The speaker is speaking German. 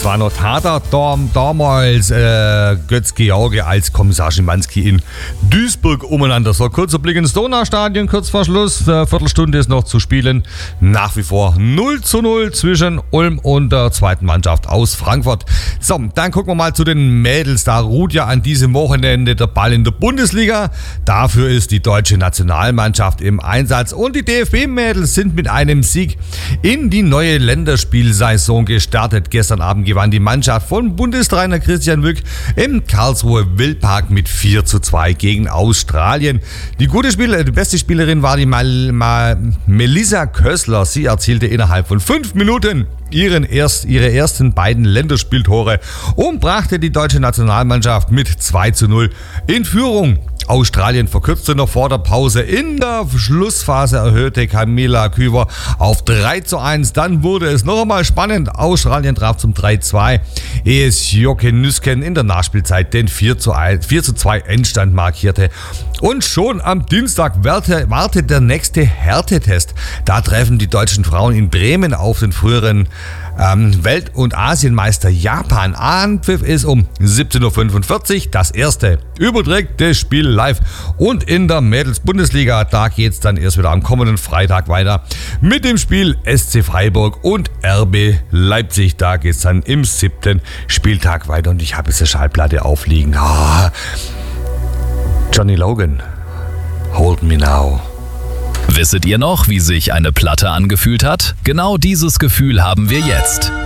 war noch Tata damals Götz-George als Kommissar Schimanski in Duisburg umeinander. So, kurzer Blick ins Donaustadion, kurz vor Schluss. Viertelstunde ist noch zu spielen. Nach wie vor 0:0 zwischen Ulm und der zweiten Mannschaft aus Frankfurt. So, dann gucken wir mal zu den Mädels. Da ruht ja an diesem Wochenende der Ball in der Bundesliga. Dafür ist die deutsche Nationalmannschaft im Einsatz. Und die DFB-Mädels sind mit einem Sieg in die neue Länderspielsaison gestartet. Gestern Abend gewann die Mannschaft von Bundestrainer Christian Wück im Karlsruhe Wildpark mit 4:2 gegen Australien. Die beste Spielerin war die Melissa Kössler. Sie erzielte innerhalb von 5 Minuten ihre ersten beiden Länderspieltore und brachte die deutsche Nationalmannschaft mit 2:0 in Führung. Australien verkürzte noch vor der Pause. In der Schlussphase erhöhte Camilla Küver auf 3:1. Dann wurde es noch einmal spannend. Australien traf zum 3:2, ehe es Jokke Nüsken in der Nachspielzeit den 4:2 Endstand markierte. Und schon am Dienstag wartet der nächste Härtetest. Da treffen die deutschen Frauen in Bremen auf den früheren Welt- und Asienmeister Japan. Anpfiff ist um 17:45 Uhr. Das erste überträgt das Spiel live. Und in der Mädels-Bundesliga, da geht es dann erst wieder am kommenden Freitag weiter mit dem Spiel SC Freiburg und RB Leipzig. Da geht es dann im 7. Spieltag weiter. Und ich habe jetzt eine Schallplatte aufliegen. Johnny Logan, Hold Me Now. Wisset ihr noch, wie sich eine Platte angefühlt hat? Genau dieses Gefühl haben wir jetzt.